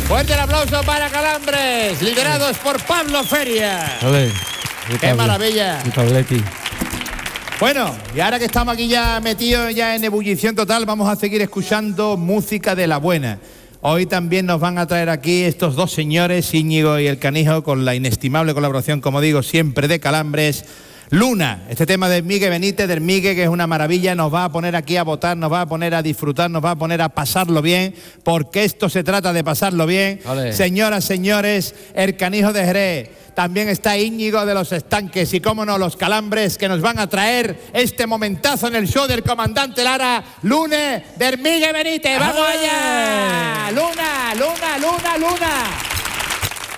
Fuerte el aplauso para Calambres, liderados por Pablo Feria. Joder, ¡Qué maravilla! Y Pableti. Bueno, y ahora que estamos aquí ya metidos ya en ebullición total, vamos a seguir escuchando música de la buena. Hoy también nos van a traer aquí estos dos señores, Íñigo y el Canijo, con la inestimable colaboración, como digo, siempre de Calambres. Luna, este tema de Miguel Benítez, del Miguel, que es una maravilla, nos va a poner aquí a votar, nos va a poner a disfrutar, nos va a poner a pasarlo bien, porque esto se trata de pasarlo bien. Vale. Señoras, señores, el Canijo de Jerez, también está Íñigo de los Estanques y, cómo no, los Calambres, que nos van a traer este momentazo en el show del comandante Lara, Lunes del Miguel Benítez. ¡Vamos allá! ¡Luna, Luna, Luna, Luna!